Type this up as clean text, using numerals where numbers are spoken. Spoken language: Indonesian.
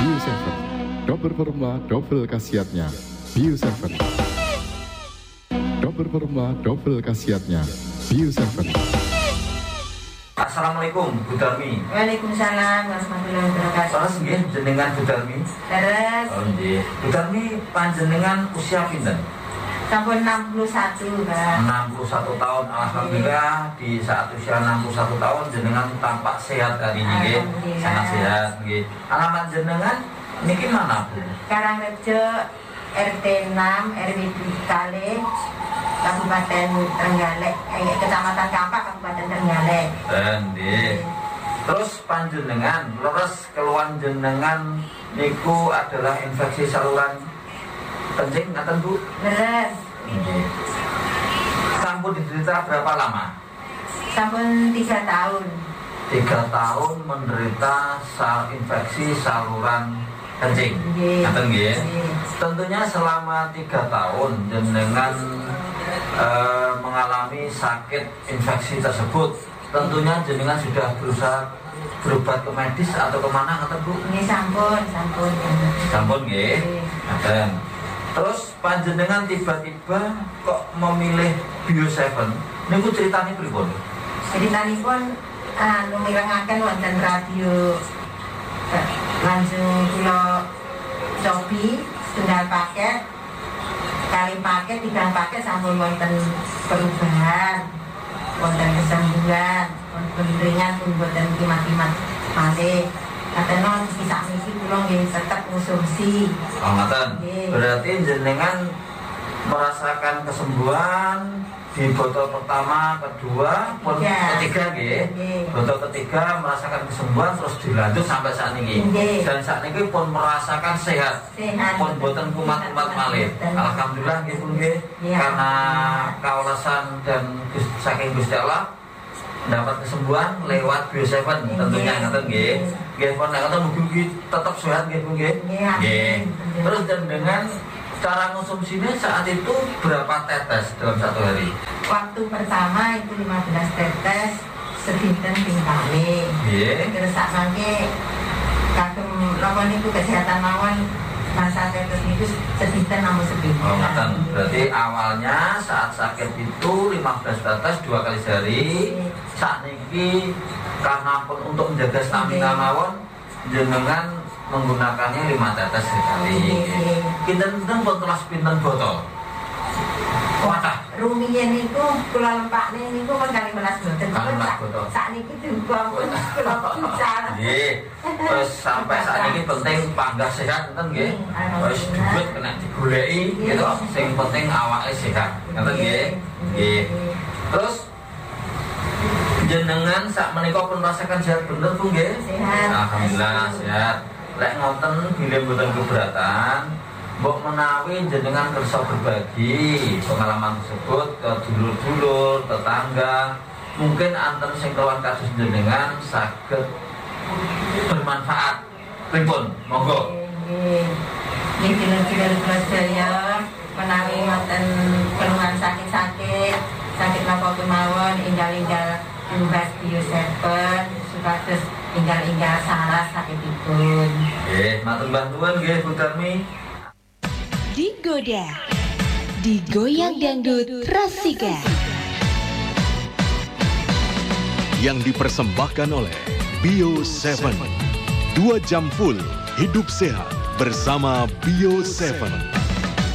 Bio7, double formula, double khasiatnya. Bio7, double formula, double khasiatnya. Bio7. Assalamualaikum, Bu Darmi. Waalaikumsalam warahmatullahi wabarakatuh. Salah nggih jenengan Bu Darmi. Terus Oh nggih. Bu Darmi panjenengan usia pinten? sampun 61, Mbak. 61 tahun. Alhamdulillah di saat usia 61 tahun jenengan tampak sehat hari ini nggih. Alhamdulillah. Sangat sehat nggih. Alamat jenengan niki mana, Bu? Karangrejo RT 6 RW Kale Kabupaten Trenggalek, Kecamatan Kampak, Kabupaten Trenggalek. Nggih. Terus panjenengan leres keluhan jenengan niku adalah infeksi saluran kencing ngaten Bu? Beres. Sampun diderita berapa lama? Sampun 3 tahun. 3 tahun menderita infeksi saluran kencing. Nggih. Ngaten nggih. Nggih. Tentunya selama 3 tahun jenengan mengalami sakit infeksi tersebut. Tentunya jenengan sudah berusaha berobat ke medis atau kemana ngaten Bu? Ini sampun. Sampun nggih. Ngaten. Terus panjenengan tiba-tiba kok memilih Bio7? Niku ceritanya pripun? Ceritanipun mirengaken wonten radio langsung kula cobi setunggal paket, kali paket, 3 paket sampun wonten perubahan, wonten kesembuhan, wonten ringan pun wonten kimat-kimat malih. Katanya bisa misi kula nggih tetep konsumsi. Oh ngaten. Nggih. Berarti jenengan merasakan kesembuhan di botol pertama, kedua, pun Iya. ketiga nggih. Nggih. Botol ketiga merasakan kesembuhan terus dilanjut sampai saat ini. Nggih. Dan saat ini pun merasakan sehat. Sehat. Pun boten kumat-kumat malih. Boten. Alhamdulillah nggih pun nggih. Iya. Karena kaulasan dan saking Gusti Allah dapat kesembuhan lewat Bio7 tentunya ngaten nggih. Nggih pun nek ngoten mugi tetap sehat nggih pun nggih. Iya. Nggih. Terus dan dengan cara konsumsinya saat itu berapa tetes dalam satu hari? Waktu pertama itu 15 tetes sedinten ping kali. Nggih. Terus sak mangke kagem napa niku kesehatan mawon masa tetes niku sedinten namung sedinten. Oh, ngaten. Berarti awalnya saat sakit itu 15 tetes 2 kali sehari. Saat niki karena pun untuk menjaga stamina mawon jenengan menggunakannya 5 tetes sekali. Kinten-kinten pun kelas pinten botol. Wadah. Rumiyin niku kula lempakne niku pun 15 boten. 15 botol. Sak niki dibuang pun kula picar. Nggih. Terus sampai saat ini penting panggah sehat enten nggih. Wis duit kena digoleki gitu. Sing penting awake sehat. Ngoten nggih. Nggih. Terus jenengan sak menika pun rasakan sehat bener Bu nggih? Sehat. Alhamdulillah sehat. Lek ngoten bilih mboten keberatan, mbok menawi jenengan kersa berbagi pengalaman tersebut ke dulur-dulur, tetangga, mungkin anten sing kawan kasus jenengan saged bermanfaat. Pripun? Monggo. Nggih dulur-dulur kula sedaya menawi wonten keluhan sakit napa kemawon enggal-enggal tumbas Bio7 supados enggal-enggal salah sakitipun. Nggih, matur bantuan nggih Bu Darmi. Digoda, digoyang dangdut Rasika. Yang dipersembahkan oleh Bio7. 2 jam full hidup sehat bersama Bio7.